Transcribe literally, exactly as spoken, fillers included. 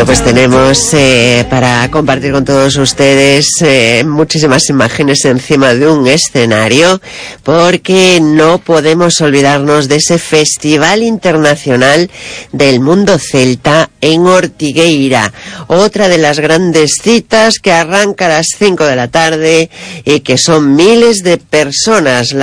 Bueno, pues tenemos eh, para compartir con todos ustedes eh, muchísimas imágenes encima de un escenario, porque no podemos olvidarnos de ese Festival Internacional del Mundo Celta en Ortigueira, otra de las grandes citas que arranca a las cinco de la tarde y que son miles de personas